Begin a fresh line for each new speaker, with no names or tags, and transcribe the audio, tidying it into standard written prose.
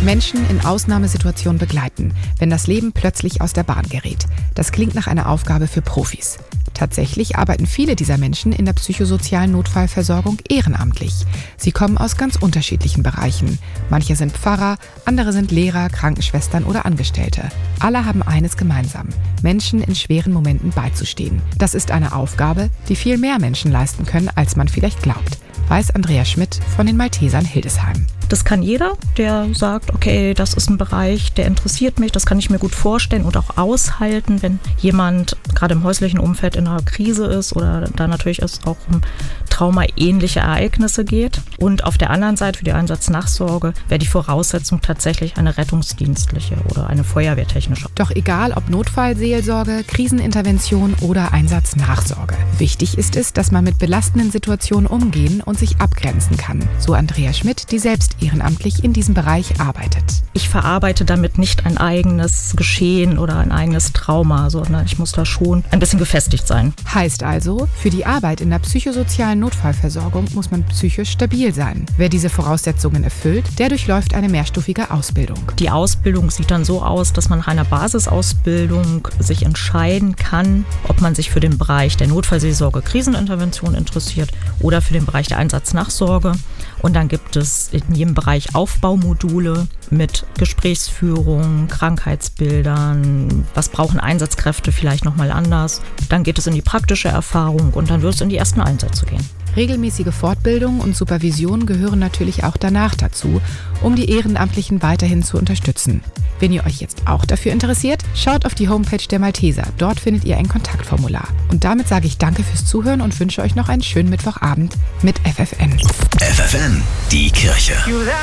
Menschen in Ausnahmesituationen begleiten, wenn das Leben plötzlich aus der Bahn gerät. Das klingt nach einer Aufgabe für Profis. Tatsächlich arbeiten viele dieser Menschen in der psychosozialen Notfallversorgung ehrenamtlich. Sie kommen aus ganz unterschiedlichen Bereichen. Manche sind Pfarrer, andere sind Lehrer, Krankenschwestern oder Angestellte. Alle haben eines gemeinsam: Menschen in schweren Momenten beizustehen. Das ist eine Aufgabe, die viel mehr Menschen leisten können, als man vielleicht glaubt, weiß Andrea Schmidt von den Maltesern Hildesheim.
Das kann jeder, der sagt, okay, das ist ein Bereich, der interessiert mich, das kann ich mir gut vorstellen und auch aushalten, wenn jemand gerade im häuslichen Umfeld in einer Krise ist oder da natürlich es auch um traumaähnliche Ereignisse geht. Und auf der anderen Seite für die Einsatznachsorge wäre die Voraussetzung tatsächlich eine rettungsdienstliche oder eine feuerwehrtechnische.
Doch egal ob Notfallseelsorge, Krisenintervention oder Einsatznachsorge. Wichtig ist es, dass man mit belastenden Situationen umgehen und sich abgrenzen kann, so Andrea Schmidt, die selbst ehrenamtlich in diesem Bereich arbeitet.
Ich verarbeite damit nicht ein eigenes Geschehen oder ein eigenes Trauma, sondern ich muss da schon ein bisschen gefestigt sein.
Heißt also, für die Arbeit in der psychosozialen Notfallversorgung muss man psychisch stabil sein. Wer diese Voraussetzungen erfüllt, der durchläuft eine mehrstufige Ausbildung.
Die Ausbildung sieht dann so aus, dass man nach einer Basisausbildung sich entscheiden kann, ob man sich für den Bereich der Notfallseelsorge, Krisenintervention interessiert oder für den Bereich der Einsatznachsorge. Und dann gibt es in jedem Bereich Aufbaumodule mit Gesprächsführung, Krankheitsbildern, was brauchen Einsatzkräfte vielleicht nochmal anders. Dann geht es in die praktische Erfahrung und dann wird es in die ersten Einsätze gehen.
Regelmäßige Fortbildung und Supervision gehören natürlich auch danach dazu, um die Ehrenamtlichen weiterhin zu unterstützen. Wenn ihr euch jetzt auch dafür interessiert, schaut auf die Homepage der Malteser. Dort findet ihr ein Kontaktformular. Und damit sage ich danke fürs Zuhören und wünsche euch noch einen schönen Mittwochabend mit FFN.
FFN, die Kirche.